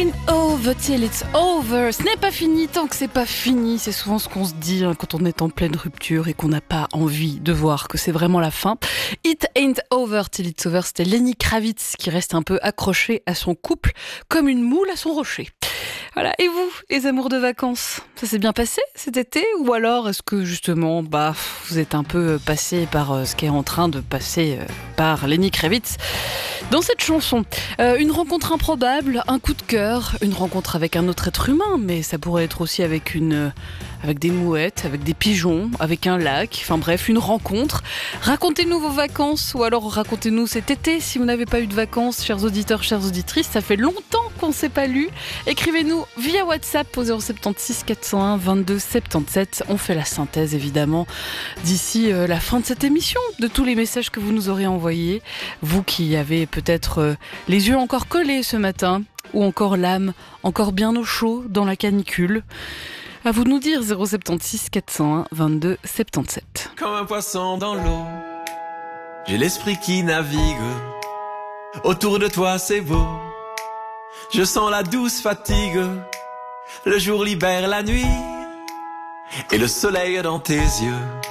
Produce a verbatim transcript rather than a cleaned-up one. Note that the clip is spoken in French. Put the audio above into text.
ain't over till it's over. Ce n'est pas fini tant que c'est pas fini. C'est souvent ce qu'on se dit hein, quand on est en pleine rupture et qu'on n'a pas envie de voir que c'est vraiment la fin. It ain't over till it's over. C'était Lenny Kravitz qui reste un peu accroché à son couple comme une moule à son rocher. Voilà. Et vous, les amours de vacances, ça s'est bien passé cet été? Ou alors est-ce que justement, bah, vous êtes un peu passé par euh, ce qui est en train de passer euh, par Lenny Kravitz dans cette chanson? euh, Une rencontre improbable, un coup de cœur, une rencontre avec un autre être humain, mais ça pourrait être aussi avec une, euh, avec des mouettes, avec des pigeons, avec un lac. Enfin bref, une rencontre. Racontez-nous vos vacances, ou alors racontez-nous cet été si vous n'avez pas eu de vacances, chers auditeurs, chères auditrices. Ça fait longtemps qu'on ne s'est pas lu. Écrivez-nous via WhatsApp au zéro soixante-seize quatre cent un vingt-deux soixante-dix-sept. On fait la synthèse évidemment d'ici euh, la fin de cette émission de tous les messages que vous nous aurez envoyés. Vous qui avez peut-être euh, les yeux encore collés ce matin, ou encore l'âme encore bien au chaud dans la canicule. À vous de nous dire. Zéro soixante-seize quatre cent un vingt-deux soixante-dix-sept. Comme un poisson dans l'eau, j'ai l'esprit qui navigue. Autour de toi c'est beau, je sens la douce fatigue. Le jour libère la nuit et le soleil dans tes yeux.